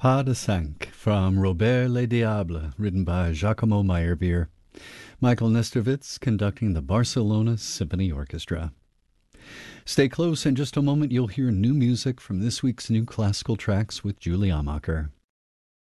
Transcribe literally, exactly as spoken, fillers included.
Pas de Cinq from Robert Le Diable, written by Giacomo Meyerbeer. Michael Nestervitz conducting the Barcelona Symphony Orchestra. Stay close. In just a moment, you'll hear new music from this week's New Classical Tracks with Julie Amacher.